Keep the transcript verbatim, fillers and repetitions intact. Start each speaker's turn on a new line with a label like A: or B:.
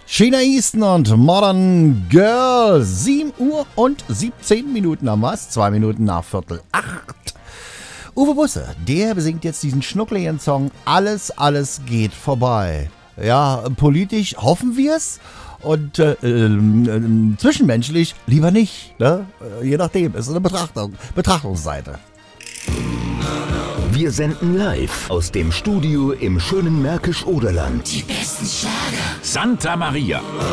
A: Sheena Easton und Modern Girl. sieben Uhr und siebzehn Minuten am was? Zwei Minuten nach Viertel acht. Uwe Busse, der besingt jetzt diesen schnuckligen Song Alles, alles geht vorbei. Ja, politisch hoffen wir's und äh, äh, zwischenmenschlich lieber nicht. Ne? Je nachdem, ist eine Betrachtung, Betrachtungsseite.
B: Wir senden live aus dem Studio im schönen Märkisch-Oderland.
C: Die besten Schlager.
D: Santa Maria.